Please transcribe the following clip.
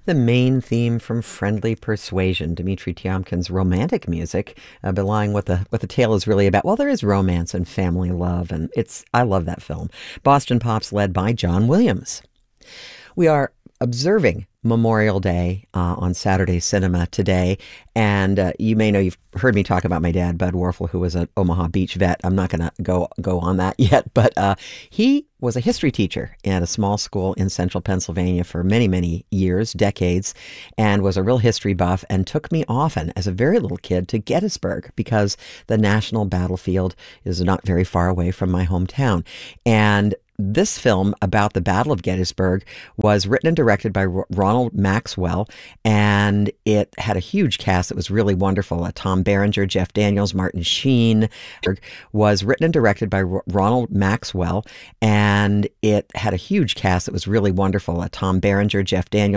The main theme from Friendly Persuasion, Dmitri Tiomkin's romantic music, belying what the tale is really about. Well, there is romance and family love, and I love that film. Boston Pop's led by John Williams. We are observing Memorial Day on Saturday Cinema today, and you may know you've heard me talk about my dad, Bud Warfel, who was an Omaha Beach vet. I'm not going to go on that yet, but he was a history teacher at a small school in central Pennsylvania for many, many years, decades, and was a real history buff and took me often as a very little kid to Gettysburg because the national battlefield is not very far away from my hometown. And this film about the Battle of Gettysburg was written and directed by Ronald Maxwell, and it had a huge cast that was really wonderful. Tom Berenger, Jeff Daniels, Martin Sheen. Was written and directed by Ronald Maxwell, and it had a huge cast that was really wonderful. Tom Berenger, Jeff Daniels,